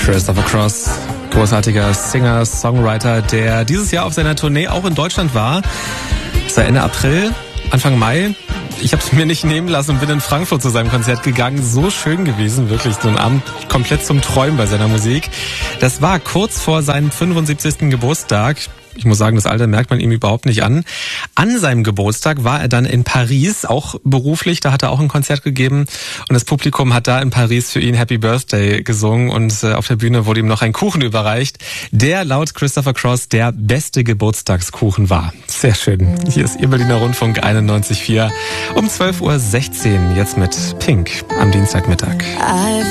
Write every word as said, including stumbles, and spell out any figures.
Christopher Cross, großartiger Singer, Songwriter, der dieses Jahr auf seiner Tournee auch in Deutschland war. Es war Ende April, Anfang Mai. Ich habe es mir nicht nehmen lassen und bin in Frankfurt zu seinem Konzert gegangen. So schön gewesen, wirklich so ein Abend komplett zum Träumen bei seiner Musik. Das war kurz vor seinem fünfundsiebzigsten Geburtstag. Ich muss sagen, das Alter merkt man ihm überhaupt nicht an. An seinem Geburtstag war er dann in Paris, auch beruflich. Da hat er auch ein Konzert gegeben. Und das Publikum hat da in Paris für ihn Happy Birthday gesungen. Und auf der Bühne wurde ihm noch ein Kuchen überreicht, der laut Christopher Cross der beste Geburtstagskuchen war. Sehr schön. Hier ist Ihr Berliner Rundfunk einundneunzig Komma vier um zwölf Uhr sechzehn. Jetzt mit Pink am Dienstagmittag.